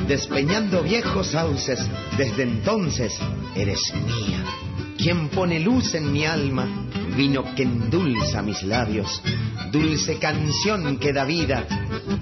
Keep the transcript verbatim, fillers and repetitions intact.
despeñando viejos sauces, desde entonces eres mía. Quien pone luz en mi alma, vino que endulza mis labios, dulce canción que da vida